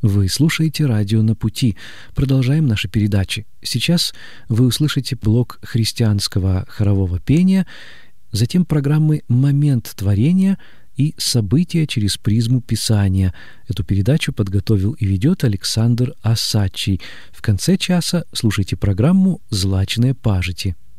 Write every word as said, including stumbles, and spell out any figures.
Вы слушаете радио «На пути». Продолжаем наши передачи. Сейчас вы услышите блок христианского хорового пения, затем программы «Момент творения» и «События через призму Писания». Эту передачу подготовил и ведет Александр Осадчий. В конце часа слушайте программу «Злачные пажити».